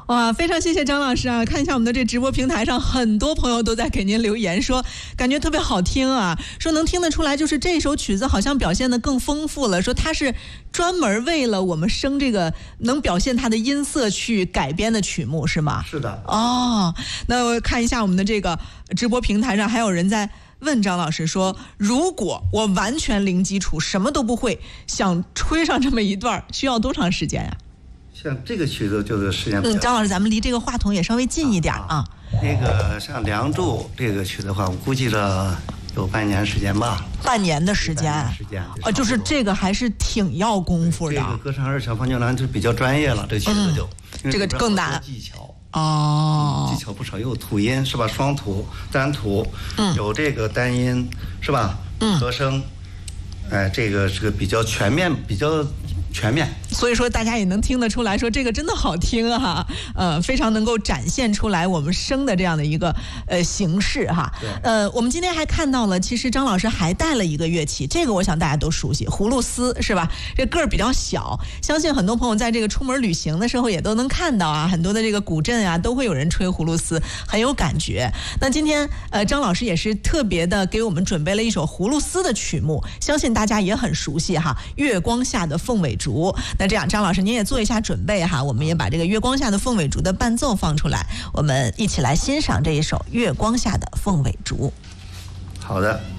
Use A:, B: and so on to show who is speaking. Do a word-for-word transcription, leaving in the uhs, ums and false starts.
A: 哇，非常谢谢张老师啊！看一下我们的这直播平台上，很多朋友都在给您留言说，感觉特别好听啊，说能听得出来，就是这首曲子好像表现得更丰富了，说它是专门为了我们声这个能表现它的音色去改编的曲目，是吗？
B: 是的。
A: 哦，那我看一下我们的这个直播平台上，还有人在问张老师说，如果我完全零基础，什么都不会，想吹上这么一段，需要多长时间呀？
B: 像这个曲子就是时间比较。
A: 嗯，张老师，咱们离这个话筒也稍微近一点啊。啊
B: 那个像《梁祝》这个曲子的话，我估计了有半年时间吧。
A: 半年的时间。
B: 时间。
A: 啊，就是这个还是挺要功夫的。
B: 这个歌唱二小方九郎就比较专业了，这曲子就、
A: 嗯、这个更难。
B: 技巧。
A: 哦。
B: 技巧不少，有吐音是吧？双吐、单吐，嗯，有这个单音是吧？嗯，和声，哎、呃，这个是个比较全面，比较。全面，
A: 所以说大家也能听得出来说这个真的好听啊，呃，非常能够展现出来我们声的这样的一个呃形式哈。呃，我们今天还看到了，其实张老师还带了一个乐器，这个我想大家都熟悉，葫芦丝是吧？这个儿比较小，相信很多朋友在这个出门旅行的时候也都能看到啊，很多的这个古镇啊都会有人吹葫芦丝，很有感觉。那今天呃张老师也是特别的给我们准备了一首葫芦丝的曲目，相信大家也很熟悉哈，月光下的凤尾竹。那这样，张老师您也做一下准备哈，我们也把这个月光下的凤尾竹的伴奏放出来，我们一起来欣赏这一首月光下的凤尾竹。
B: 好的。